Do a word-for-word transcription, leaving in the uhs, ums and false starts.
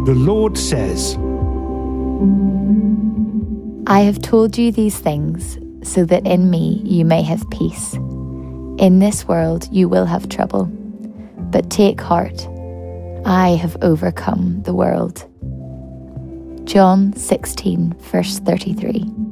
The Lord says, I have told you these things so that in me you may have peace. In this world you will have trouble, but take heart. I have overcome the world. John sixteen, verse thirty-three.